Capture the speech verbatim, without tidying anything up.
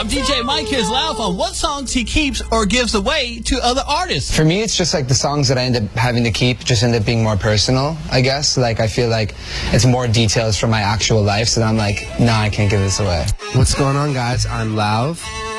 I'm D J Mike. Here's Lauf on what songs he keeps or gives away to other artists. For me, it's just like the songs that I end up having to keep just end up being more personal, I guess. Like, I feel like it's more details from my actual life, so then I'm like, nah, I can't give this away. What's going on, guys? I'm Lauf.